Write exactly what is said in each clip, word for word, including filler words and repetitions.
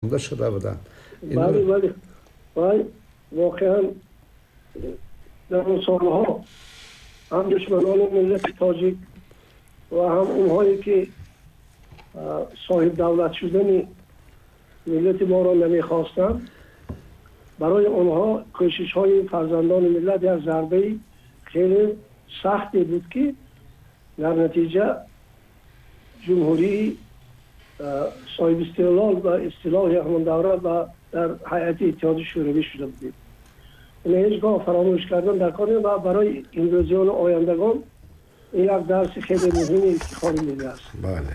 شده بودن. بله بله بله واقعا در اون سالها هم دشمنان ملت تاجیک و هم اونهایی که صاحب دولت شدن ملت ما را نمیخواستند، برای اونها کوشش های فرزندان ملت یک ضربه خیلی سختی بود که در نتیجه جمهوری صاحب استقلال و اصطلاح همون دوره و در هیئت اتحاد شوروی شده بودیم. این هیچگاه فراموش کردن در کار و برای امروزیان و آیندگان این یک درس خیلی مهمی افتخار ملی است. بله.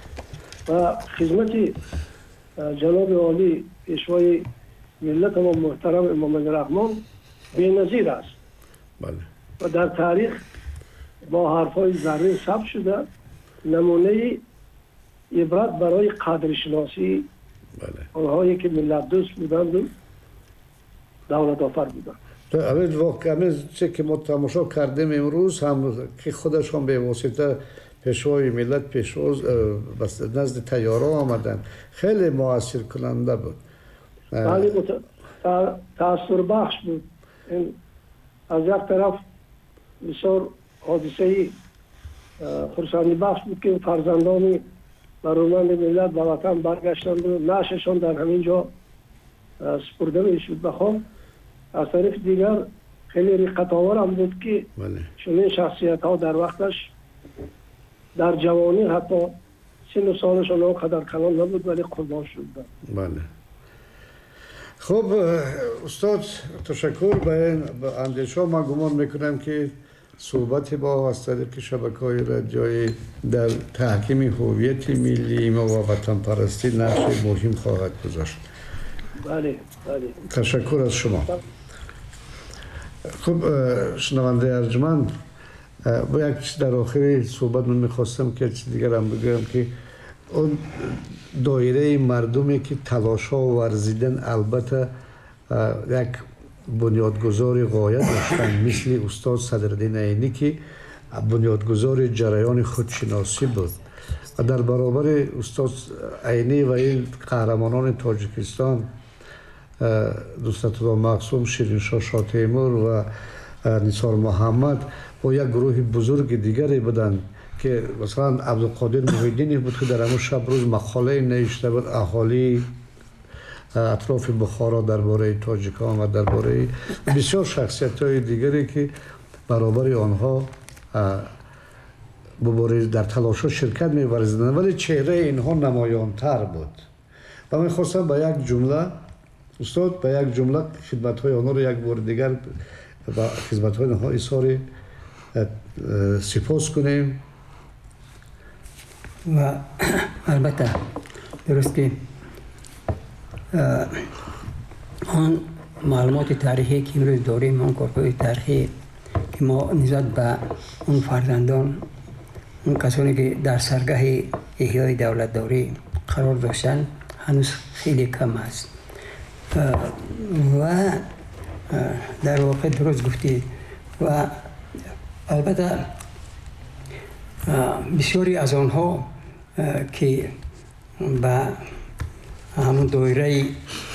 و خدمت جناب عالی پیشوای ملت ما محترم امام علی رحمان بی‌نظیر است. بله. و در تاریخ با حرفای زرین ثبت شده نمونه عبرت برای قدرشناسی بله. آنهایی که ملت دوست بودند و دولت آفر بودند. اوید واقعا چه که ما تماشا کردیم امروز هم که خودش هم به واسطه پیشوای ملت پیشواز نزد تیارا آمدن، خیلی مؤثر کننده بود. بله تأثیر بخش بود. از یک طرف بسیار حادثه خرسندی بخش بود که فرزندان برومند ملت به وطن برگشتند و نعششان در همین جا سپرده میشد به خاک. از طرف دیگر خیلی رقت آور هم بود که چنین شخصیت ها در وقتش در جوانی حتی سن و سالشان آنقدر کلان نبود ولی قربان شدند. بله. خب استاد تشکر. به اندیشه ما گمان میکنم که صحبت با از طریق شبکه‌های رادیویی در تحکیم هویت ملی ما و وطن پرستی نقش مهم خواهد گذاشت. بله بله. تشکر از شما. خب شنونده ارجمند، با یک چیز در آخر صحبت من میخواستم که چیز دیگر هم بگم که اون دایره مردمی که تلاش ها ورزیدن البته یک بنیادگذار غایت داشتن مثل استاد صدرالدین عینی که بنیادگذار جریان خودشناسی بود و در برابر استاد عینی و این قهرمانان تاجیکستان دوستالله معصوم، شیرینشاه شاه تیمور و نثار محمد و یک گروه بزرگ دیگری بودند که مثلا عبدالقادر محیدینی بود که در همون شب روز مقاله نوشته بود اهالی اطراف بخارا درباره تاجیکان و درباره بسیار شخصیت‌های دیگری که برابر آنها بباره در تلاش‌ها شرکت می‌ورزیدند، ولی چهره اینها نمایان‌تر بود. و من خواستم با یک جمله استاد با یک جمله خدمت‌های آنها رو یک بار دیگر و خدمت‌های آنها اظهار سپاس کنیم. و البته درست که آن معلومات تاریخی که امروز داریم، آن کارهای تاریخی که ما نسبت به اون فرزندان، اون کسانی که در سرگاه احیای دولت داری قرار داشتن هنوز خیلی کم است. و در واقع درست گفتید و البته بسیاری از آنها که به همون دایره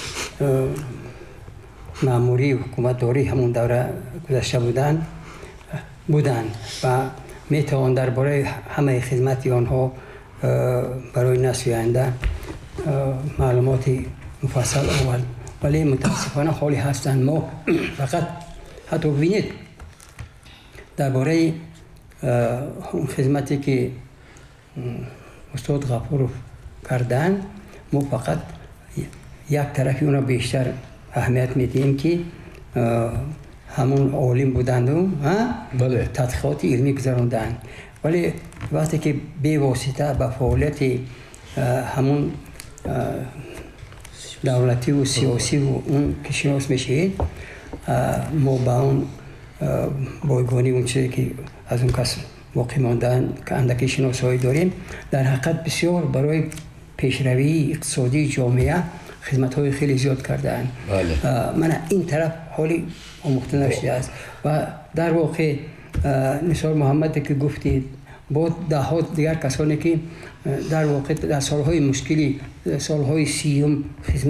مأموری حکومت داری همون دوره گذشته بودند بودند و میتوان درباره همه خدمتی آنها برای نسل آینده معلوماتی مفصل آورد، ولی متاسفانه خالی هستند. ما فقط حتی ببینید درباره اون خدمتی که استاد غفور کردن ما فقط یک طرفی اون را بیشتر اهمیت میدیم که همون عالم بودند و بله. تحقیقات علمی گذراندن، ولی وقتی که به واسطه به فعالیت همون دولتی و سیاسی و اون که شناس میشید ما با اون بایگانی اون چیزی که از اون کس باقی ماندن که اندکی شناسایی داریم در حقیقت بسیار برای پیشروی اقتصادی جامعه خدمت های خیلی زیاد کردن. بله. من این طرف حالی آموخته نشده است و در واقع نثار محمد که گفتید با ده ها دیگر کسانی که در واقع در سالهای مشکلی سالهای سیوم